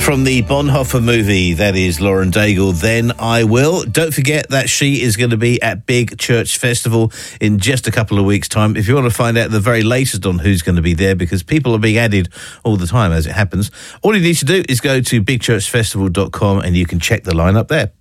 From the Bonhoeffer movie, that is Lauren Daigle, Then I Will. Don't forget that she is going to be at Big Church Festival in just a couple of weeks' time. If you want to find out the very latest on who's going to be there, because people are being added all the time as it happens, all you need to do is go to bigchurchfestival.com and you can check the lineup there.